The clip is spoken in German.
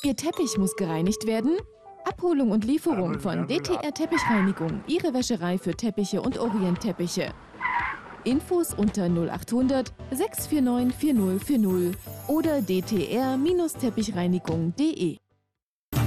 Ihr Teppich muss gereinigt werden? Abholung und Lieferung von DTR Teppichreinigung, Ihre Wäscherei für Teppiche und Orientteppiche. Infos unter 0800 649 4040 oder dtr-teppichreinigung.de.